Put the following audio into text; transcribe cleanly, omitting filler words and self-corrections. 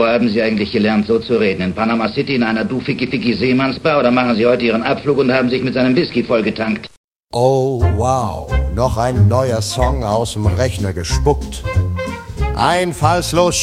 haben Sie eigentlich gelernt, so zu reden? In Panama City in einer Du-Ficky-Ficky-Seemannsbar oder machen Sie heute Ihren Abflug und haben sich mit seinem Whisky vollgetankt? Oh wow, noch ein neuer Song aus dem Rechner gespuckt. Einfallslos